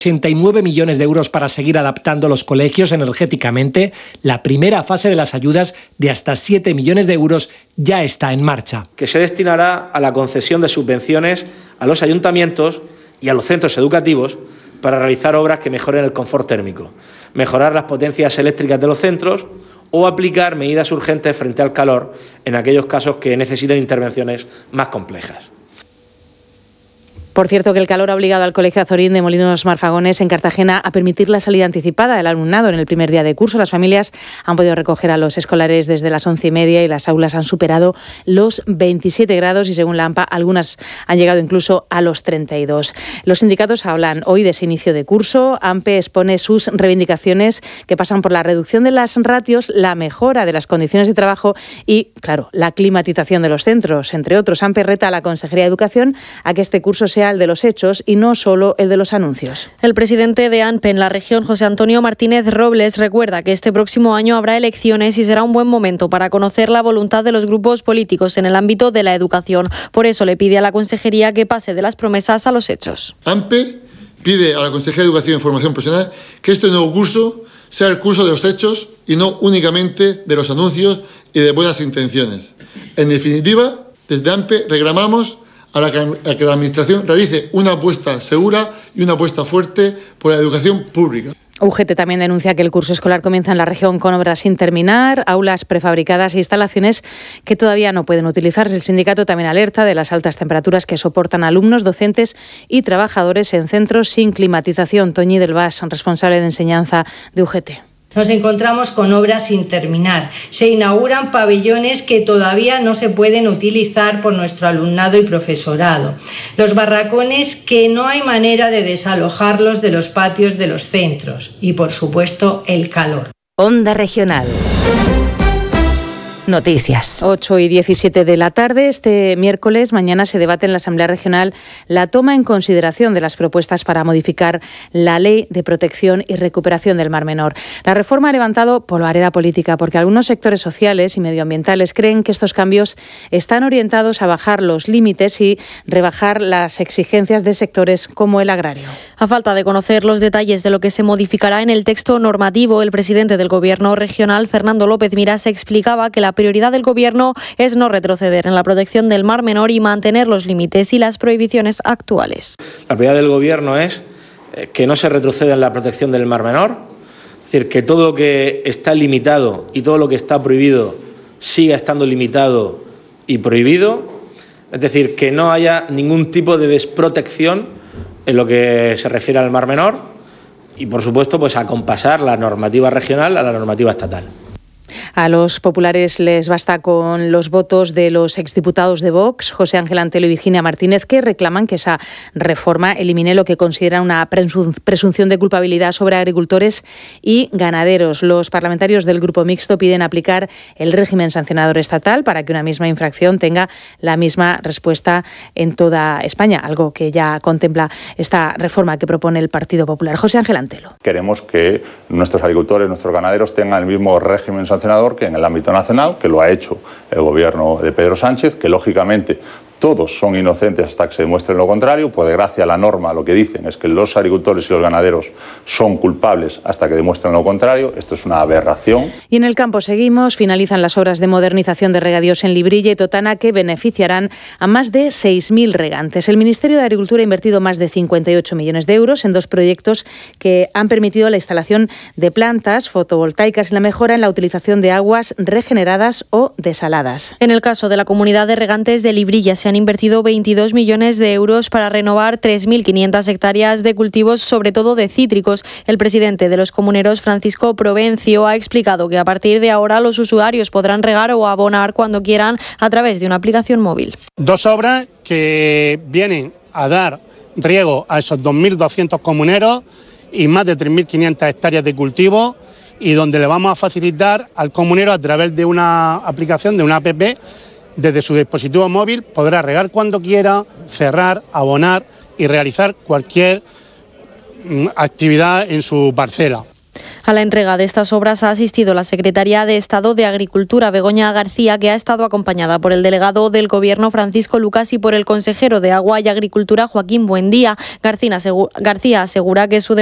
89 millones de euros para seguir adaptando los colegios energéticamente. La primera fase de las ayudas de hasta 7 millones de euros ya está en marcha. Que se destinará a la concesión de subvenciones a los ayuntamientos y a los centros educativos para realizar obras que mejoren el confort térmico, mejorar las potencias eléctricas de los centros o aplicar medidas urgentes frente al calor en aquellos casos que necesiten intervenciones más complejas. Por cierto, que el calor ha obligado al Colegio Azorín de Molinos Marfagones en Cartagena a permitir la salida anticipada del alumnado en el primer día de curso. Las familias han podido recoger a los escolares desde las 11:30 y las aulas han superado los 27 grados y, según la AMPA, algunas han llegado incluso a los 32. Los sindicatos hablan hoy de ese inicio de curso. AMPE expone sus reivindicaciones que pasan por la reducción de las ratios, la mejora de las condiciones de trabajo y, claro, la climatización de los centros. Entre otros, AMPE reta a la Consejería de Educación a que este curso sea el de los hechos y no solo el de los anuncios. El presidente de ANPE en la región, José Antonio Martínez Robles, recuerda que este próximo año habrá elecciones y será un buen momento para conocer la voluntad de los grupos políticos en el ámbito de la educación. Por eso le pide a la Consejería que pase de las promesas a los hechos. ANPE pide a la Consejería de Educación y Formación Profesional que este nuevo curso sea el curso de los hechos y no únicamente de los anuncios y de buenas intenciones. En definitiva, desde ANPE reclamamos a que la Administración realice una apuesta segura y una apuesta fuerte por la educación pública. UGT también denuncia que el curso escolar comienza en la región con obras sin terminar, aulas prefabricadas e instalaciones que todavía no pueden utilizarse. El sindicato también alerta de las altas temperaturas que soportan alumnos, docentes y trabajadores en centros sin climatización. Toñi del Vas, responsable de enseñanza de UGT. Nos encontramos con obras sin terminar. Se inauguran pabellones que todavía no se pueden utilizar por nuestro alumnado y profesorado. Los barracones que no hay manera de desalojarlos de los patios de los centros. Y, por supuesto, el calor. Onda Regional. Noticias. 8:17 de la tarde. Este miércoles, mañana, se debate en la Asamblea Regional la toma en consideración de las propuestas para modificar la Ley de Protección y Recuperación del Mar Menor. La reforma ha levantado polvareda política porque algunos sectores sociales y medioambientales creen que estos cambios están orientados a bajar los límites y rebajar las exigencias de sectores como el agrario. A falta de conocer los detalles de lo que se modificará en el texto normativo, el presidente del Gobierno regional, Fernando López Miras, explicaba que la prioridad del Gobierno es no retroceder en la protección del Mar Menor y mantener los límites y las prohibiciones actuales. La prioridad del Gobierno es que no se retroceda en la protección del Mar Menor, es decir, que todo lo que está limitado y todo lo que está prohibido siga estando limitado y prohibido, es decir, que no haya ningún tipo de desprotección en lo que se refiere al Mar Menor y, por supuesto, pues acompasar la normativa regional a la normativa estatal. A los populares les basta con los votos de los exdiputados de Vox, José Ángel Antelo y Virginia Martínez, que reclaman que esa reforma elimine lo que consideran una presunción de culpabilidad sobre agricultores y ganaderos. Los parlamentarios del Grupo Mixto piden aplicar el régimen sancionador estatal para que una misma infracción tenga la misma respuesta en toda España, algo que ya contempla esta reforma que propone el Partido Popular. José Ángel Antelo. Queremos que nuestros agricultores, nuestros ganaderos tengan el mismo régimen sancionador que en el ámbito nacional, que lo ha hecho el gobierno de Pedro Sánchez, que lógicamente todos son inocentes hasta que se demuestre lo contrario. Por desgracia, la norma lo que dicen es que los agricultores y los ganaderos son culpables hasta que demuestren lo contrario. Esto es una aberración. Y en el campo seguimos. Finalizan las obras de modernización de regadíos en Librilla y Totana que beneficiarán a más de 6.000 regantes. El Ministerio de Agricultura ha invertido más de 58 millones de euros en dos proyectos que han permitido la instalación de plantas fotovoltaicas y la mejora en la utilización de aguas regeneradas o desaladas. En el caso de la comunidad de regantes de Librilla se han invertido 22 millones de euros para renovar 3.500 hectáreas de cultivos, sobre todo de cítricos. El presidente de los comuneros, Francisco Provencio, ha explicado que a partir de ahora los usuarios podrán regar o abonar cuando quieran a través de una aplicación móvil. Dos obras que vienen a dar riego a esos 2.200 comuneros y más de 3.500 hectáreas de cultivo, y donde le vamos a facilitar al comunero a través de una aplicación, de una app, desde su dispositivo móvil podrá regar cuando quiera, cerrar, abonar y realizar cualquier actividad en su parcela. A la entrega de estas obras ha asistido la secretaria de Estado de Agricultura, Begoña García, que ha estado acompañada por el delegado del Gobierno, Francisco Lucas, y por el consejero de Agua y Agricultura, Joaquín Buendía. García asegura que su